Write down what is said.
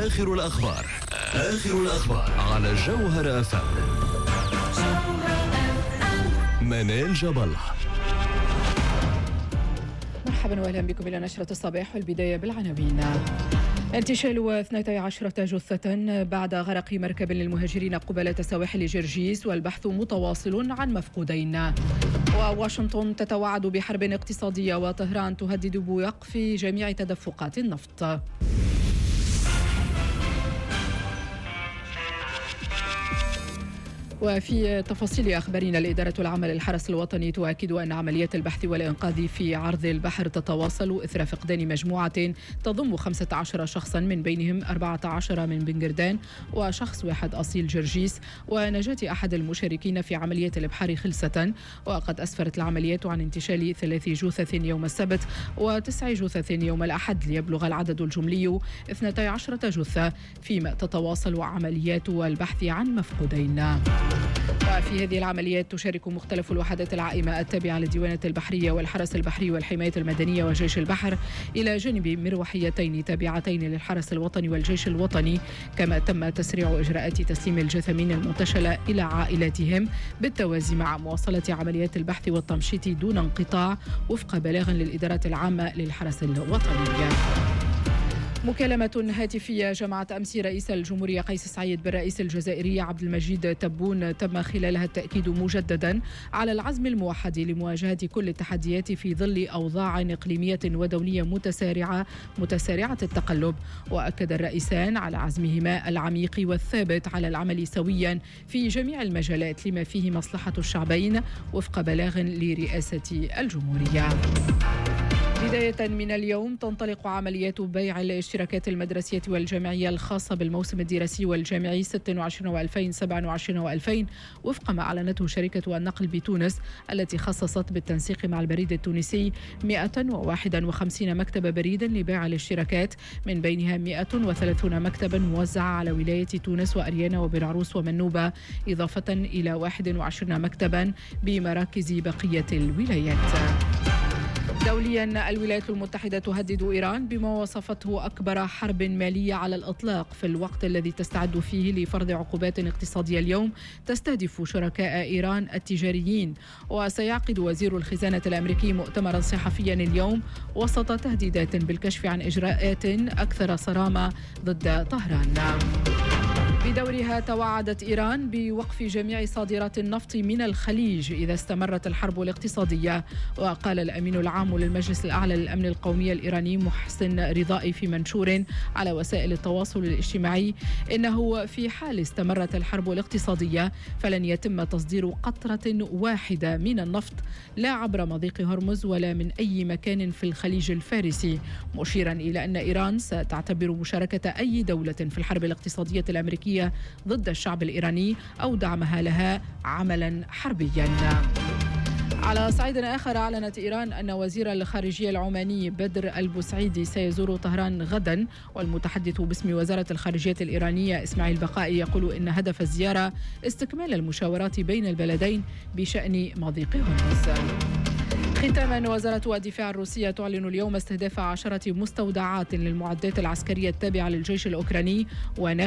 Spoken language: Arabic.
آخر الأخبار على جوهر أفهم. منال جاب الله. مرحبا واهلا بكم الى نشرة الصباح، والبداية بالعناوين. انتشال 12 جثة بعد غرق مركب للمهاجرين قبالة سواحل جرجيس، والبحث متواصل عن مفقودين. وواشنطن تتوعد بحرب اقتصادية، وطهران تهدد بوقف جميع تدفقات النفط. وفي تفاصيل أخبارنا، الإدارة العامة للحرس الوطني تؤكد أن عمليات البحث والإنقاذ في عرض البحر تتواصل إثر فقدان مجموعة تضم 15 شخصا، من بينهم 14 من بنجردان وشخص واحد أصيل جرجيس، ونجاة أحد المشاركين في عملية الإبحار خلسة. وقد أسفرت العمليات عن انتشال 3 جثث يوم السبت و9 جثث يوم الأحد، ليبلغ العدد الجملي 12 جثة، فيما تتواصل عمليات البحث عن مفقودين. وفي هذه العمليات تشارك مختلف الوحدات العائمة التابعة للديوانة البحرية والحرس البحري والحماية المدنية وجيش البحر، إلى جانب مروحيتين تابعتين للحرس الوطني والجيش الوطني. كما تم تسريع إجراءات تسليم الجثمين المنتشلة إلى عائلاتهم، بالتوازي مع مواصلة عمليات البحث والتمشيط دون انقطاع، وفق بلاغ للإدارة العامة للحرس الوطني. مكالمة هاتفية جمعت أمس رئيس الجمهورية قيس سعيد بالرئيس الجزائري عبد المجيد تبون، تم خلالها التأكيد مجددا على العزم الموحد لمواجهة كل التحديات في ظل أوضاع إقليمية ودولية متسارعة التقلب. وأكد الرئيسان على عزمهما العميق والثابت على العمل سويا في جميع المجالات لما فيه مصلحة الشعبين، وفق بلاغ لرئاسة الجمهورية. بداية من اليوم تنطلق عمليات بيع الاشتراكات المدرسية والجامعية الخاصة بالموسم الدراسي والجامعي 26 و2027 و2000، وفق ما أعلنته شركة النقل بتونس، التي خصصت بالتنسيق مع البريد التونسي 151 مكتب بريد لبيع الاشتراكات، من بينها 130 مكتبا موزعة على ولاية تونس وأريانا وبلعروس ومنوبة، إضافة إلى 21 مكتبا بمراكز بقية الولايات. دوليا، الولايات المتحدة تهدد إيران بما وصفته أكبر حرب مالية على الإطلاق، في الوقت الذي تستعد فيه لفرض عقوبات اقتصادية اليوم تستهدف شركاء إيران التجاريين. وسيعقد وزير الخزانة الأمريكي مؤتمرا صحفيا اليوم وسط تهديدات بالكشف عن إجراءات أكثر صرامة ضد طهران. بدورها توعدت إيران بوقف جميع صادرات النفط من الخليج إذا استمرت الحرب الاقتصادية. وقال الأمين العام للمجلس الأعلى للأمن القومي الإيراني محسن رضائي في منشور على وسائل التواصل الاجتماعي إنه في حال استمرت الحرب الاقتصادية فلن يتم تصدير قطرة واحدة من النفط، لا عبر مضيق هرمز ولا من أي مكان في الخليج الفارسي، مشيرا إلى أن إيران ستعتبر مشاركة أي دولة في الحرب الاقتصادية الأمريكية ضد الشعب الإيراني أو دعمها لها عملا حربيا. على صعيد آخر، أعلنت إيران أن وزير الخارجية العماني بدر البوسعيدي سيزور طهران غدا، والمتحدث باسم وزارة الخارجية الإيرانية إسماعيل بقائي يقول إن هدف الزيارة استكمال المشاورات بين البلدين بشأن مضيق هرمز. ختاما، وزارة الدفاع الروسية تعلن اليوم استهداف 10 مستودعات للمعدات العسكرية التابعة للجيش الأوكراني